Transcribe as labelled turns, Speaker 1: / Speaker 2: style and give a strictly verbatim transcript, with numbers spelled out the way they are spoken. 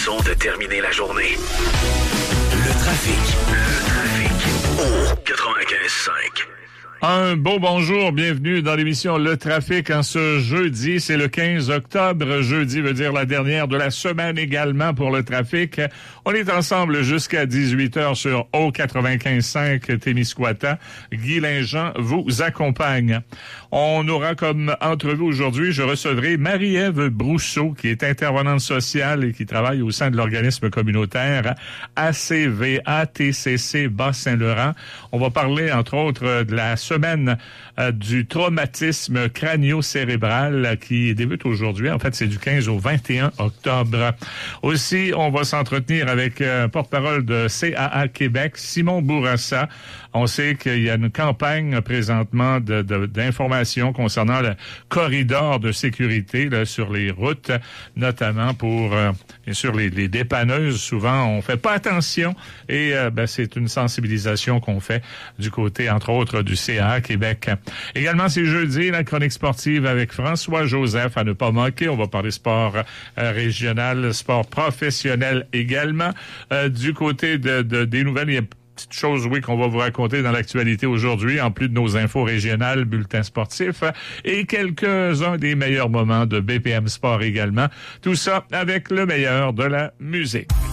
Speaker 1: façon de terminer la journée. Le trafic. Le trafic. Au quatre-vingt-quinze cinq.
Speaker 2: Un beau bonjour, bienvenue dans l'émission Le Trafic en ce jeudi, c'est le quinze octobre. Jeudi veut dire la dernière de la semaine également pour le trafic. On est ensemble jusqu'à dix-huit heures sur O quatre-vingt-quinze cinq Témiscouata. Guy Linjean vous accompagne. On aura comme entrevue aujourd'hui, je recevrai Marie-Ève Brousseau, qui est intervenante sociale et qui travaille au sein de l'organisme communautaire A C V A T C C Bas-Saint-Laurent. On va parler, entre autres, de la semaine euh, du traumatisme crânio-cérébral qui débute aujourd'hui. En fait, c'est du quinze au vingt et un octobre. Aussi, on va s'entretenir avec un euh, porte-parole de C A A Québec, Simon Bourassa. On sait qu'il y a une campagne présentement de, de, d'information concernant le corridor de sécurité là, sur les routes, notamment pour, euh, bien sûr, les, les dépanneuses. Souvent, on fait pas attention et euh, ben, c'est une sensibilisation qu'on fait du côté, entre autres, du C A A Québec. Également, c'est jeudi, la chronique sportive avec François Joseph à ne pas manquer. On va parler sport euh, régional, sport professionnel également. Euh, du côté de, de, des nouvelles, il y a petite chose, oui, qu'on va vous raconter dans l'actualité aujourd'hui, en plus de nos infos régionales, bulletins sportifs et quelques-uns des meilleurs moments de B P M Sport également. Tout ça avec le meilleur de la musique.